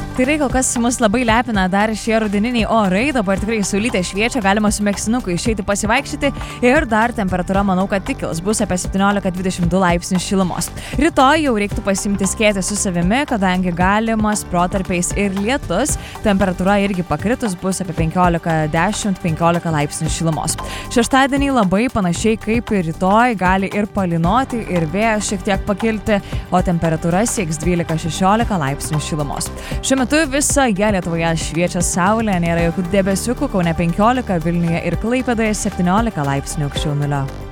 Tikrai kol kas mus labai lepina dar šie rudeniniai orai, dabar tikrai saulytė šviečia, galima su megztinuku išeiti pasivaikščioti ir dar temperatūra manau, kad tik kils, bus apie 17-22 laipsnių šilumos. Rytoj jau reiktų pasimti skėtį su savimi, kadangi galimas protarpiais ir lietus, temperatūra irgi pakritus bus apie 15-10-15 laipsnių šilumos. Šeštadienį labai panašiai kaip ir rytoj gali ir palynoti, ir vėjas šiek tiek pakilti, o temperatūra sieks 12-16 laipsnių šilumos. Šiuo metu visoje Lietuvoje šviečia saulė, nėra jokių debesiukų, Kaune 15, Vilniuje ir Klaipėdoje 17 laipsnių aukščiau nulio.